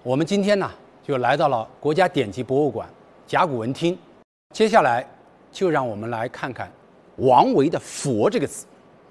我们今天呢，就来到了国家典籍博物馆甲骨文厅。接下来就让我们来看看王维的“佛”这个字。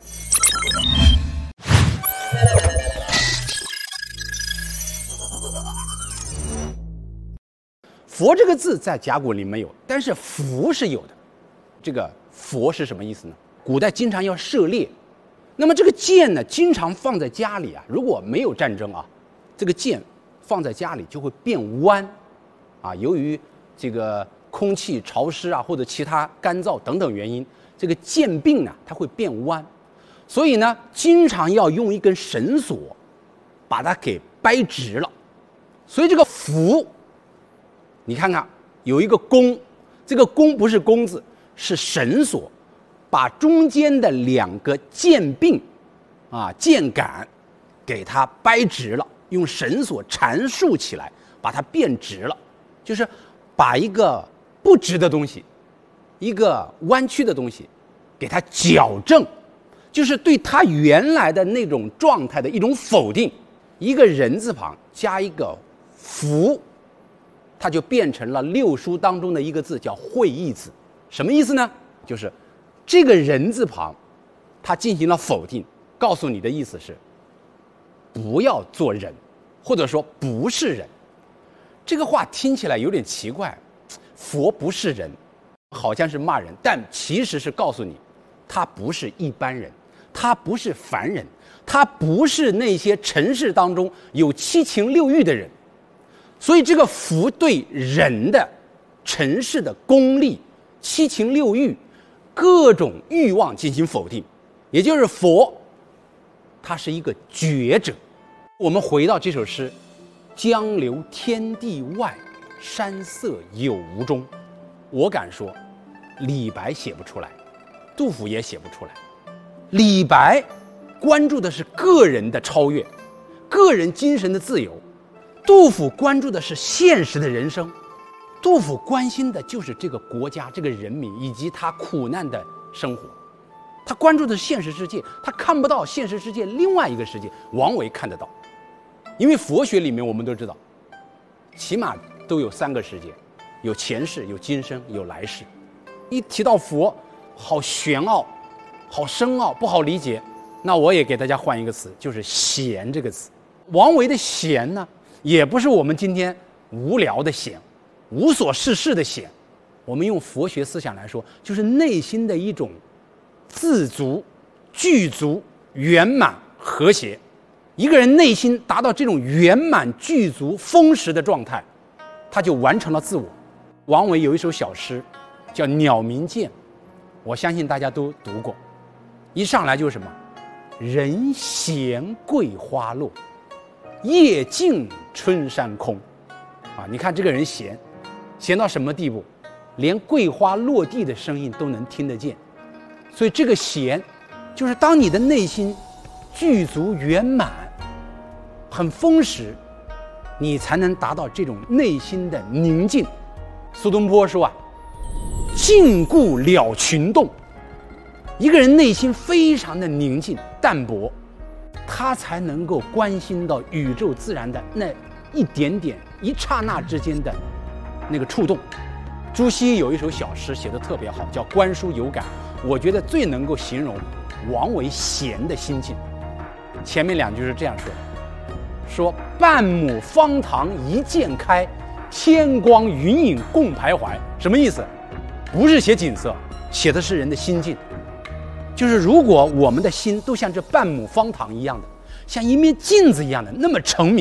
佛这个字在甲骨文里没有，但是符是有的。这个佛是什么意思呢？古代经常要射猎，那么这个箭呢，经常放在家里啊，如果没有战争啊，这个箭放在家里就会变弯啊。由于这个空气潮湿啊，或者其他干燥等等原因，这个箭柄呢，它会变弯，所以呢，经常要用一根绳索把它给掰直了。所以这个符，你看看有一个弓，这个弓不是弓字，是绳索，把中间的两个箭柄啊箭杆给它掰直了，用绳索缠束起来，把它变直了，就是把一个不直的东西，一个弯曲的东西给它矫正，就是对它原来的那种状态的一种否定。一个人字旁加一个符，它就变成了六书当中的一个字，叫会意字。什么意思呢？就是这个人字旁它进行了否定，告诉你的意思是不要做人，或者说不是人。这个话听起来有点奇怪，佛不是人，好像是骂人，但其实是告诉你他不是一般人，他不是凡人，他不是那些尘世当中有七情六欲的人。所以这个佛对人的尘世的功利、七情六欲、各种欲望进行否定，也就是佛他是一个觉者。我们回到这首诗，江流天地外，山色有无中。我敢说李白写不出来，杜甫也写不出来。李白关注的是个人的超越，个人精神的自由，杜甫关注的是现实的人生。杜甫关心的就是这个国家、这个人民以及他苦难的生活，他关注的是现实世界，他看不到现实世界另外一个世界。王维看得到，因为佛学里面我们都知道，起码都有三个世界，有前世、有今生、有来世。一提到佛，好玄奥，好深奥，不好理解。那我也给大家换一个词，就是闲这个词。王维的闲呢，也不是我们今天无聊的闲，无所事事的闲。我们用佛学思想来说，就是内心的一种自足、具足、圆满、和谐。一个人内心达到这种圆满、具足、丰实的状态，他就完成了自我。王维有一首小诗叫《鸟鸣涧》，我相信大家都读过。一上来就是什么？人闲桂花落，夜静春山空。啊，你看这个人闲，闲到什么地步？连桂花落地的声音都能听得见。所以这个闲，就是当你的内心具足圆满、很丰实，你才能达到这种内心的宁静。苏东坡说啊，静固了群动。一个人内心非常的宁静淡泊，他才能够关心到宇宙自然的那一点点、一刹那之间的那个触动。朱熹有一首小诗写得特别好，叫《观书有感》，我觉得最能够形容王维闲的心境。前面两句是这样说的，说半亩方塘一鉴开，天光云影共徘徊。什么意思？不是写景色，写的是人的心境。就是如果我们的心都像这半亩方塘一样的，像一面镜子一样的那么澄明，